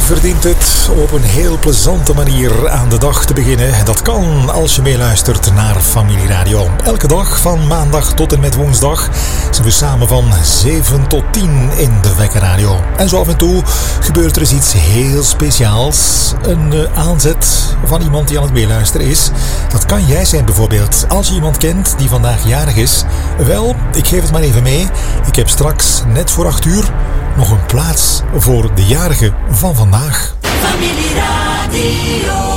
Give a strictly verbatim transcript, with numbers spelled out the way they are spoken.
verdient het op een heel plezante manier aan de dag te beginnen. Dat kan als je meeluistert naar Familieradio. Elke dag van maandag tot en met woensdag zijn we samen van zeven tot tien in de Wekkerradio. En zo af en toe gebeurt er eens iets heel speciaals. Een uh, aanzet van iemand die aan het meeluisteren is. Dat kan jij zijn bijvoorbeeld. Als je iemand kent die vandaag jarig is. Wel, ik geef het maar even mee. Ik heb straks net voor acht uur nog een plaats voor de jarige van vandaag. Familieradio.